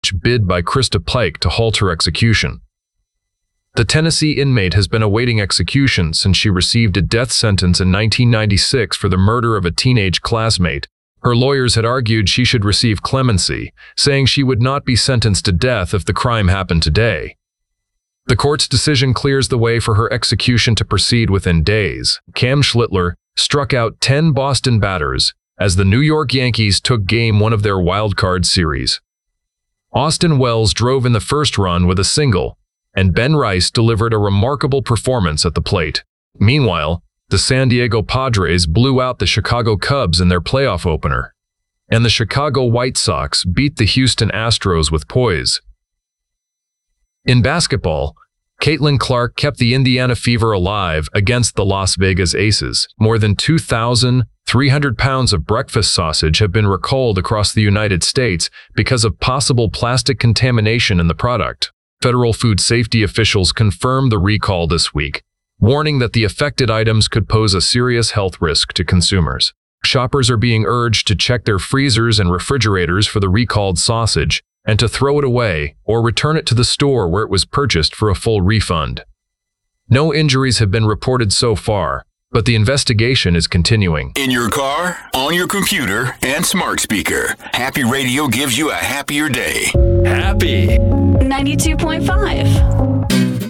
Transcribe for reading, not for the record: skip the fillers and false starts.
bid by Krista Pike to halt her execution. The Tennessee inmate has been awaiting execution since she received a death sentence in 1996 for the murder of a teenage classmate. Her lawyers had argued she should receive clemency, saying she would not be sentenced to death if the crime happened today. The court's decision clears the way for her execution to proceed within days. Cam Schlittler struck out 10 Boston batters as the New York Yankees took Game 1 of their wildcard series. Austin Wells drove in the first run with a single, and Ben Rice delivered a remarkable performance at the plate. Meanwhile, the San Diego Padres blew out the Chicago Cubs in their playoff opener, and the Chicago White Sox beat the Houston Astros with poise. In basketball, Caitlin Clark kept the Indiana Fever alive against the Las Vegas Aces. More than 2,300 pounds of breakfast sausage have been recalled across the United States because of possible plastic contamination in the product. Federal food safety officials confirmed the recall this week, warning that the affected items could pose a serious health risk to consumers. Shoppers are being urged to check their freezers and refrigerators for the recalled sausage and to throw it away or return it to the store where it was purchased for a full refund. No injuries have been reported so far, but the investigation is continuing. In your car, on your computer, and smart speaker, Happy Radio gives you a happier day. Happy 92.5.